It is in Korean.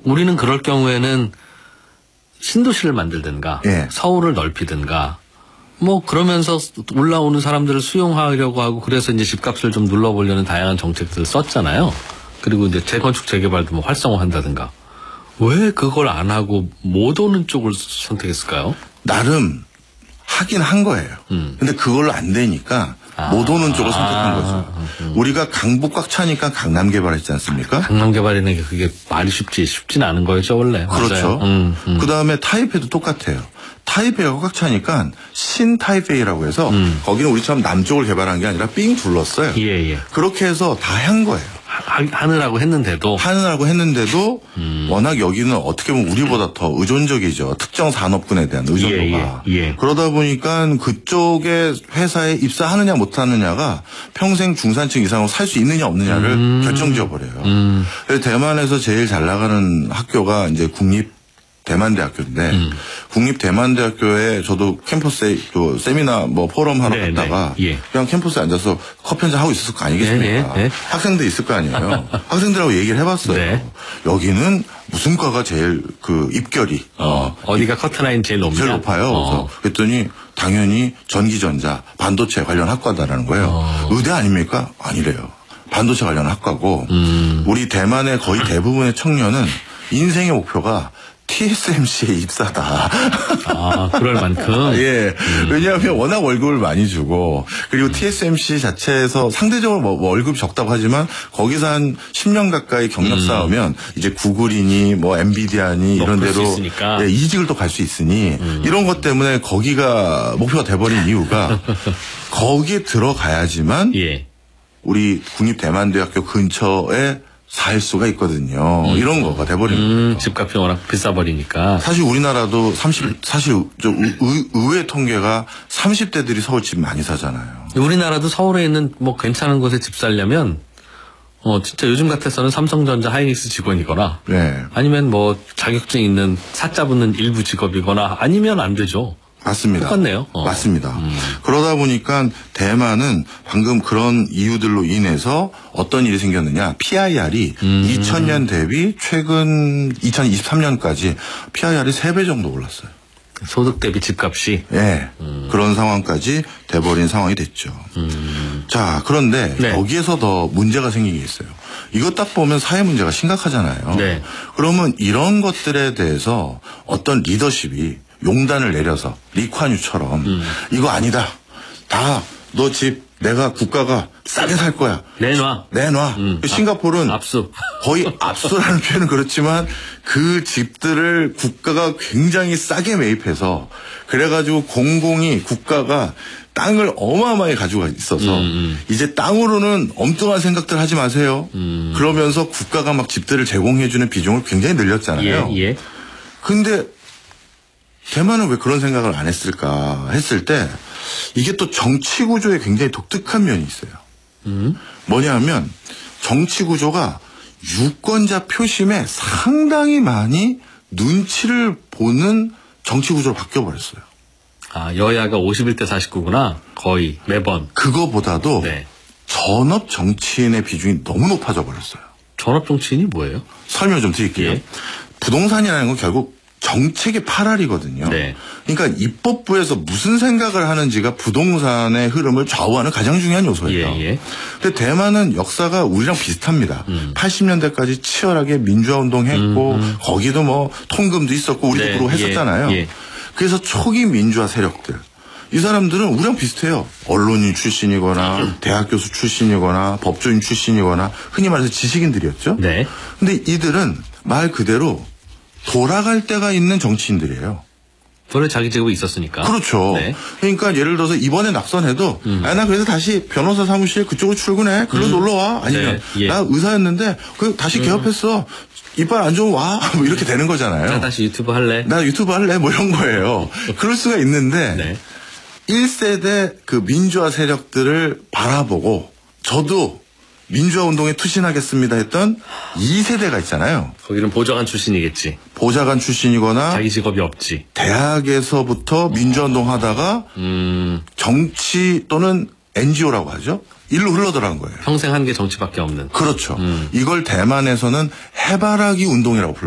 우리는 그럴 경우에는 신도시를 만들든가 예. 서울을 넓히든가 뭐 그러면서 올라오는 사람들을 수용하려고 하고 그래서 이제 집값을 좀 눌러보려는 다양한 정책들을 썼잖아요. 그리고 이제 재건축 재개발도 뭐 활성화한다든가. 왜 그걸 안 하고 못 오는 쪽을 선택했을까요? 나름 하긴 한 거예요. 근데 그걸로 안 되니까 못 오는 쪽을 선택한 거죠. 우리가 강북 꽉 차니까 강남 개발했지 않습니까? 강남 개발이라는 게 그게 말이 쉽지는 않은 거였죠 원래. 그렇죠. 그 다음에 타이페이도 똑같아요. 타이페이가 꽉 차니까 신타이페이라고 해서 거기는 우리처럼 남쪽을 개발한 게 아니라 삥 둘렀어요. 예. 그렇게 해서 다 한 거예요. 하느라고 했는데도 워낙 여기는 어떻게 보면 우리보다 더 의존적이죠. 특정 산업군에 대한 의존도가. 예. 그러다 그러다 보니까 그쪽에 회사에 입사하느냐 못하느냐가 평생 중산층 이상으로 살 수 있느냐 없느냐를 결정지어버려요. 그래서 대만에서 제일 잘 나가는 학교가 이제 국립대만대학교인데 국립대만대학교에 저도 캠퍼스에 또 세미나 뭐 포럼 하러 갔다가 그냥 캠퍼스에 앉아서 커피 한잔 하고 있었을 거 아니겠습니까? 학생들 있을 거 아니에요. 학생들하고 얘기를 해봤어요. 여기는 무슨 과가 제일 그 입결이 어디가 커트라인 제일 높아요. 그래서 그랬더니 당연히 전기전자 반도체 관련 학과다라는 거예요. 의대 아닙니까? 아니래요. 반도체 관련 학과고 우리 대만의 거의 대부분의 청년은 인생의 목표가 TSMC에 입사다. 그럴 만큼. 예. 왜냐하면 워낙 월급을 많이 주고, 그리고 TSMC 자체에서 상대적으로 뭐 월급이 적다고 하지만, 거기서 한 10년 가까이 경력 쌓으면, 이제 구글이니, 뭐 엔비디아니, 이런 데로, 이직을 또 갈 수 있으니, 이런 것 때문에 거기가 목표가 돼버린 이유가, 거기에 들어가야지만, 우리 국립대만대학교 근처에 살 수가 있거든요. 이런 거가 돼버린 거죠. 집값이 워낙 비싸버리니까. 사실 우리나라도 사실 의외의 통계가 30대들이 서울집 많이 사잖아요. 우리나라도 서울에 있는 뭐 괜찮은 곳에 집 살려면 진짜 요즘 같아서는 삼성전자 하이닉스 직원이거나 아니면 뭐 자격증 있는 사자 붙는 일부 직업이거나 아니면 안 되죠. 맞습니다. 똑같네요. 맞습니다. 그러다 보니까 대만은 방금 그런 이유들로 인해서 어떤 일이 생겼느냐. PIR이 2000년 대비 최근 2023년까지 PIR이 3배 정도 올랐어요. 소득 대비 집값이? 그런 상황까지 돼버린 상황이 됐죠. 자, 그런데 여기에서 더 문제가 생긴 게 있어요. 이거 딱 보면 사회 문제가 심각하잖아요. 그러면 이런 것들에 대해서 어떤 리더십이 용단을 내려서 리콴유처럼 이거 아니다. 다 너 집 내가 국가가 싸게 살 거야. 내놔. 싱가포르는 압수. 거의 압수라는 표현은 그렇지만 그 집들을 국가가 굉장히 싸게 매입해서 그래가지고 국가가 땅을 어마어마하게 가지고 있어서 이제 땅으로는 엉뚱한 생각들 하지 마세요. 그러면서 국가가 막 집들을 제공해주는 비중을 굉장히 늘렸잖아요. 근데 대만은 왜 그런 생각을 안 했을까 했을 때 이게 또 정치 구조에 굉장히 독특한 면이 있어요. 뭐냐면 정치 구조가 유권자 표심에 상당히 많이 눈치를 보는 정치 구조로 바뀌어버렸어요. 여야가 51대 49구나. 거의 매번. 그거보다도 전업 정치인의 비중이 너무 높아져 버렸어요. 전업 정치인이 뭐예요? 설명 좀 드릴게요. 부동산이라는 건 결국 정책의 팔알이거든요. 그러니까 입법부에서 무슨 생각을 하는지가 부동산의 흐름을 좌우하는 가장 중요한 요소예요. 근데 대만은 역사가 우리랑 비슷합니다. 80년대까지 치열하게 민주화 운동했고 거기도 뭐 통금도 있었고 우리도 그러고 했었잖아요. 그래서 초기 민주화 세력들 이 사람들은 우리랑 비슷해요. 언론인 출신이거나 대학 교수 출신이거나 법조인 출신이거나 흔히 말해서 지식인들이었죠. 근데 이들은 말 그대로 돌아갈 때가 있는 정치인들이에요. 원래 자기 직업이 있었으니까. 그렇죠. 그러니까 예를 들어서 이번에 낙선해도 나 그래서 다시 변호사 사무실 그쪽으로 출근해. 글로 놀러와. 아니면 나 의사였는데 다시 개업했어. 이빨 안 좋으면 와. 뭐 이렇게 되는 거잖아요. 나 다시 유튜브 할래. 뭐 이런 거예요. 그럴 수가 있는데 1세대 그 민주화 세력들을 바라보고 저도 민주화 운동에 투신하겠습니다 했던 2세대가 있잖아요. 거기는 보좌관 출신이겠지. 보좌관 출신이거나 자기 직업이 없지. 대학에서부터 민주화 운동 하다가 정치 또는 NGO라고 하죠. 일로 흘러들어간 거예요. 평생 한 게 정치밖에 없는. 그렇죠. 이걸 대만에서는 해바라기 운동이라고 불러요.